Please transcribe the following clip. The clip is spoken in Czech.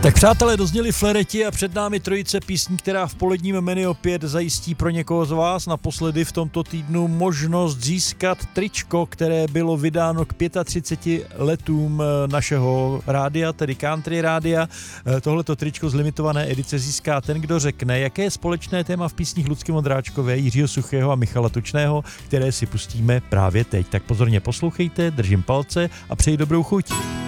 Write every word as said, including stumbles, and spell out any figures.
Tak přátelé, dozněli flereti a před námi trojice písní, která v poledním menu opět zajistí pro někoho z vás naposledy v tomto týdnu možnost získat tričko, které bylo vydáno k třiceti pěti letům našeho rádia, tedy Country rádia. Tohleto tričko z limitované edice získá ten, kdo řekne, jaké je společné téma v písních Lucky Vondráčkové, Jiřího Suchého a Michala Tučného, které si pustíme právě teď. Tak pozorně poslouchejte, držím palce a přeji dobrou chuť.